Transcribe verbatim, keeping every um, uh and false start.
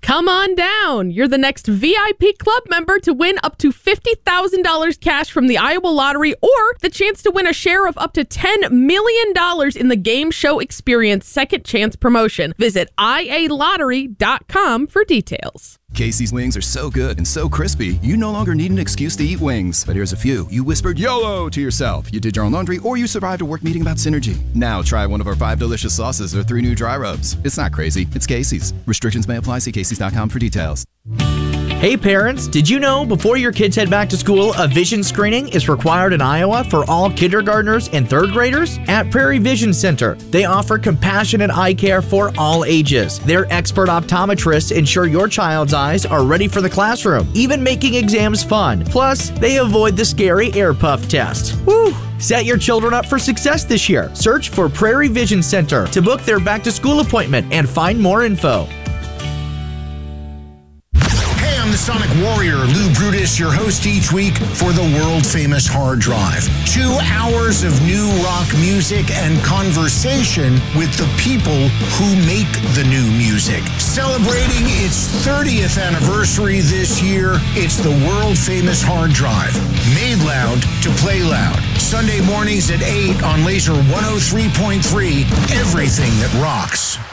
Come on down. You're the next V I P club member to win up to fifty thousand dollars cash from the Iowa Lottery or the chance to win a share of up to ten million dollars in the Game Show Experience Second Chance promotion. Visit I A lottery dot com for details. Casey's wings are so good and so crispy, you no longer need an excuse to eat wings. But here's a few. You whispered YOLO to yourself. You did your own laundry, or you survived a work meeting about synergy. Now try one of our five delicious sauces or three new dry rubs. It's not crazy. It's Casey's. Restrictions may apply. See Casey's dot com for details. Hey parents, did you know before your kids head back to school, a vision screening is required in Iowa for all kindergartners and third graders? At Prairie Vision Center, they offer compassionate eye care for all ages. Their expert optometrists ensure your child's eyes are ready for the classroom, even making exams fun. Plus, they avoid the scary air puff test. Woo! Set your children up for success this year. Search for Prairie Vision Center to book their back to school appointment and find more info. I'm the Sonic Warrior, Lou Brutus, your host each week for the world-famous Hard Drive. Two hours of new rock music and conversation with the people who make the new music. Celebrating its thirtieth anniversary this year, it's the world-famous Hard Drive. Made loud to play loud. Sunday mornings at eight on Laser one oh three point three, everything that rocks.